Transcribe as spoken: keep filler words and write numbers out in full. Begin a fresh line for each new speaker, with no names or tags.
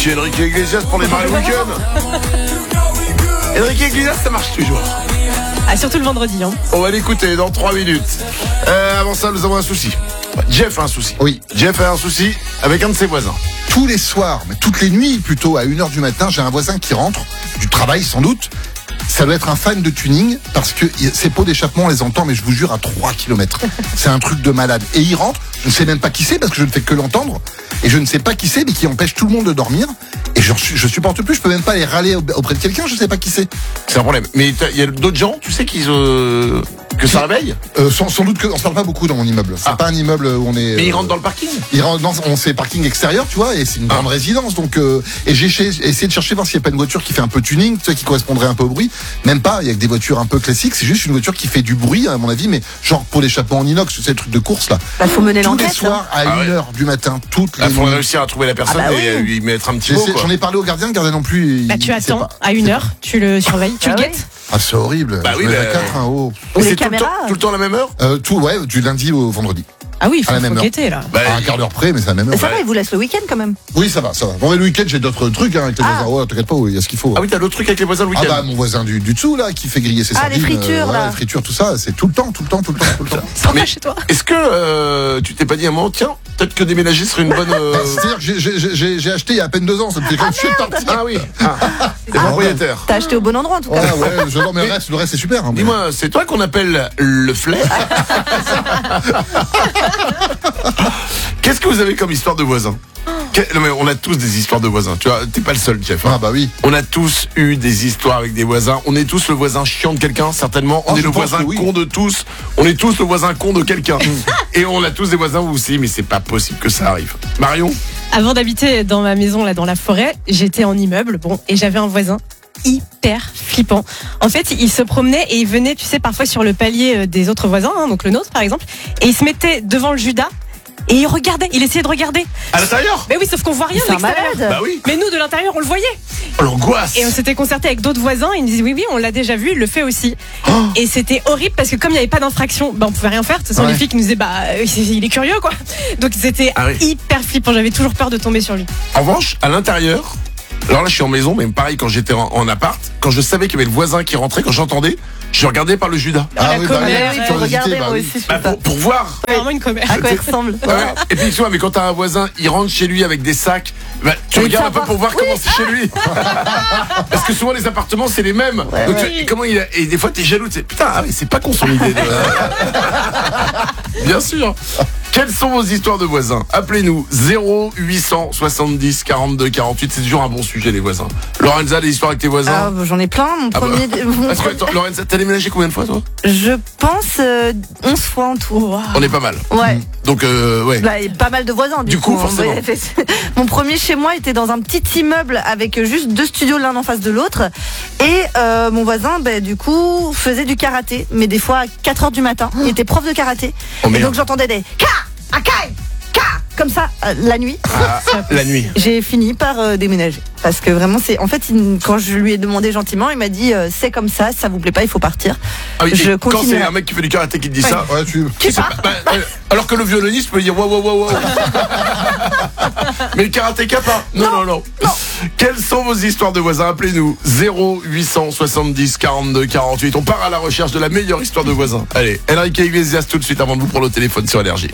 petit Enrique Iglesias pour les marées week-end. Enrique Iglesias, ça marche toujours.
Ah, surtout le vendredi. Hein.
On va l'écouter dans trois minutes. Euh, avant ça, nous avons un souci. Jeff a un souci.
Oui.
Jeff a un souci avec un de ses voisins.
Tous les soirs, mais toutes les nuits plutôt, à une heure du matin, j'ai un voisin qui rentre, du travail sans doute. Ça doit être un fan de tuning, parce que ses pots d'échappement, on les entend, mais je vous jure, à trois kilomètres. C'est un truc de malade. Et il rentre, je ne sais même pas qui c'est, parce que je ne fais que l'entendre. Et je ne sais pas qui c'est, mais qui empêche tout le monde de dormir. Et je, je supporte plus, je peux même pas aller râler auprès de quelqu'un, je sais pas qui c'est.
C'est un problème. Mais il y a d'autres gens, tu sais, qui euh, que ça réveille
euh, sans, sans doute qu'on se parle pas beaucoup dans mon immeuble. C'est ah. pas un immeuble où on est.
Mais
euh,
ils rentrent dans le parking.
Ils rentrent dans, on fait parking extérieur, tu vois, et c'est une grande ah. résidence. Donc, euh, et j'ai essayé de chercher voir s'il n'y a pas une voiture qui fait un peu tuning, tu sais, qui correspondrait un peu au bruit. Même pas. Il y a que des voitures un peu classiques. C'est juste une voiture qui fait du bruit, à mon avis, mais genre pour l'échappement en inox, c'est le truc de course là.
Bah, faut mener l'enquête.
Tous les soirs à
ah
une heure
ouais.
du matin, toutes les.
Il faut réussir à trouver la personne ah bah et oui. lui mettre un petit mot.
J'en ai parlé au gardien, le gardien non plus.
Bah, tu attends à une heure, tu le surveilles, tu ah le guettes.
Oui. Ah, c'est horrible.
Bah oui, bah,
quatre, hein, oh.
Et
c'est
les
tout
caméras.
Le temps, tout le temps à la même heure
euh, Tout, ouais, du lundi au vendredi.
Ah oui, il faut, faut guetter là.
Bah, à un quart d'heure près, mais c'est à la même heure.
Ça va, il vous laisse le week-end quand même.
Oui, ça va, ça va. Bon, mais le week-end, j'ai d'autres trucs hein, avec les ah. voisins. Ouais, t'inquiète pas, il y a ce qu'il faut.
Ah oui, t'as d'autres trucs avec les voisins le week-end.
Ah bah, mon voisin du, du dessous, là, qui fait griller ses
ah,
sardines.
Ah, les fritures,
euh,
là.
Ouais, les fritures, tout ça, c'est tout le temps, tout le temps, tout le temps, tout le temps.
Sans mais chez toi.
Est-ce que euh, tu t'es pas dit à un moment, tiens, peut-être que déménager serait une bonne. Euh...
Bah, c'est-à-dire que j'ai acheté il y a à peine deux ans, ça me fait quand même chier de partir.
Ah oui, ah. T'es propriétaire.
T'as acheté au bon endroit en tout cas.
Ouais, ouais, j'adore, mais le reste, le reste c'est super. Hein, mais...
Dis-moi, c'est toi qu'on appelle le flair. Qu'est-ce que vous avez comme histoire de voisins? Non mais on a tous des histoires de voisins, tu vois, t'es pas le seul Jeff. Hein.
Ah bah oui.
On a tous eu des histoires avec des voisins, on est tous le voisin chiant de quelqu'un, certainement, on oh, est le voisin oui. con de tous, on est tous le voisin con de quelqu'un. Et on a tous des voisins où vous aussi, mais c'est pas possible que ça arrive. Marion?
Avant d'habiter dans ma maison là dans la forêt, j'étais en immeuble, bon, et j'avais un voisin hyper flippant. En fait, il se promenait et il venait, tu sais, parfois sur le palier des autres voisins, hein, donc le nôtre par exemple, et il se mettait devant le Judas. Et il regardait, il essayait de regarder.
À l'intérieur?
Mais oui, sauf qu'on voit rien de l'extérieur.
Bah oui.
Mais nous, de l'intérieur, on le voyait.
Oh, l'angoisse.
Et on s'était concerté avec d'autres voisins. Ils nous disaient, oui, oui, on l'a déjà vu, il le fait aussi. Oh. Et c'était horrible parce que comme il n'y avait pas d'infraction, bah, on pouvait rien faire. De toute façon, ouais. les filles qui nous disaient, bah, il est curieux, quoi. Donc c'était ah oui. hyper flippant. J'avais toujours peur de tomber sur lui.
En revanche, à l'intérieur, alors là, je suis en maison, mais pareil, quand j'étais en, en appart, quand je savais qu'il y avait le voisin qui rentrait, quand j'entendais, je regardais par le Judas.
Ah, ah oui, bah, oui, oui, tu regardais, moi aussi.
Bah, pour, pour voir.
C'est vraiment une commère.
À quoi il ressemble.
Ouais. Et puis tu vois, mais quand t'as un voisin, il rentre chez lui avec des sacs, bah, tu
mais
regardes un peu pour voir oui. comment c'est chez lui. Parce que souvent les appartements c'est les mêmes.
Ouais,
Donc,
ouais.
Tu, et comment il a, et des fois t'es jaloux, tu sais, putain, ah, mais c'est pas con son idée. De... Bien sûr. Quelles sont vos histoires de voisins? Appelez-nous zéro huit cent soixante-dix quarante-deux quarante-huit. C'est toujours un bon sujet les voisins. Lorenza, des histoires avec tes voisins?
Ah, bah, j'en ai plein. Mon
ah
premier.
Bah.
Mon
Parce que, attends, Lorenza, t'as déménagé combien de fois toi?
Je pense euh, onze fois en tout. Wow.
On est pas mal.
Ouais.
Donc euh, ouais.
Bah, y a pas mal de voisins. Du,
du coup,
coup,
forcément.
Mon premier chez moi était dans un petit immeuble avec juste deux studios l'un en face de l'autre. Et euh, mon voisin, bah, du coup, faisait du karaté, mais des fois à quatre heures du matin. Il était prof de karaté.
Oh,
et donc j'entendais des ka, akai, ka, comme ça euh, la nuit.
Ah, la nuit.
J'ai fini par euh, déménager parce que vraiment c'est en fait il, quand je lui ai demandé gentiment, il m'a dit euh, c'est comme ça, si ça vous plaît pas, il faut partir.
Ah oui,
je
quand c'est un mec qui fait du karaté qui te dit
ouais.
ça,
ouais, tu
qui
pas, bah, euh, alors que le violoniste peut dire waouh waouh waouh waouh. Mais le karatéka pas. Non non non. non. Quelles sont vos histoires de voisins? Appelez-nous zéro huit cent soixante-dix quarante-deux quarante-huit. On part à la recherche de la meilleure histoire de voisins. Allez, Enrique Iglesias tout de suite avant de vous prendre le téléphone sur Énergie.